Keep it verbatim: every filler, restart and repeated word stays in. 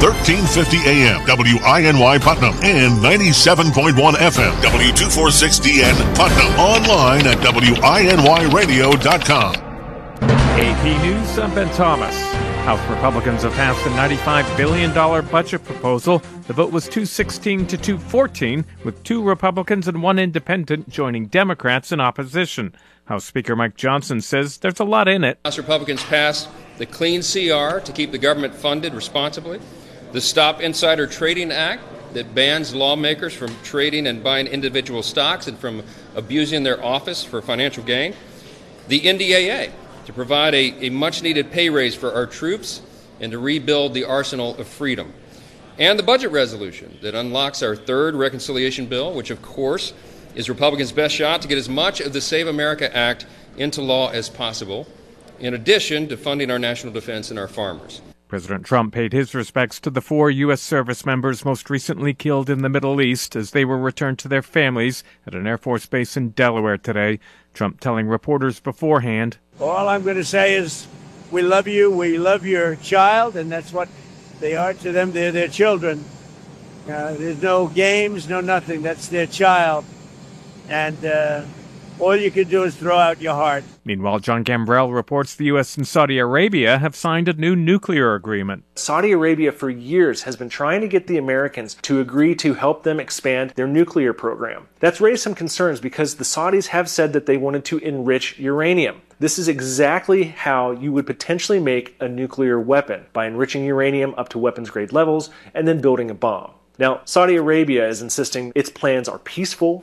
thirteen fifty A M, W I N Y Putnam, and ninety-seven point one F M, W two forty-six D N Putnam. Online at W I N Y radio dot com. A P News, I'm Ben Thomas. House Republicans have passed a ninety-five billion dollars budget proposal. The vote was two sixteen to two fourteen, with two Republicans and one independent joining Democrats in opposition. House Speaker Mike Johnson says there's a lot in it. House Republicans passed the Clean C R to keep the government funded responsibly, the Stop Insider Trading Act that bans lawmakers from trading and buying individual stocks and from abusing their office for financial gain, the N D A A to provide a, a much-needed pay raise for our troops and to rebuild the arsenal of freedom, and the budget resolution that unlocks our third reconciliation bill, which, of course, is Republicans' best shot to get as much of the Save America Act into law as possible, in addition to funding our national defense and our farmers. President Trump paid his respects to the four U S service members most recently killed in the Middle East as they were returned to their families at an Air Force base in Delaware today. Trump telling reporters beforehand, all I'm going to say is we love you, we love your child, and that's what they are to them. They're their children. Uh, there's no games, no nothing. That's their child. And uh, all you can do is throw out your heart. Meanwhile, John Gambrell reports the U S and Saudi Arabia have signed a new nuclear agreement. Saudi Arabia for years has been trying to get the Americans to agree to help them expand their nuclear program. That's raised some concerns because the Saudis have said that they wanted to enrich uranium. This is exactly how you would potentially make a nuclear weapon, by enriching uranium up to weapons-grade levels and then building a bomb. Now, Saudi Arabia is insisting its plans are peaceful,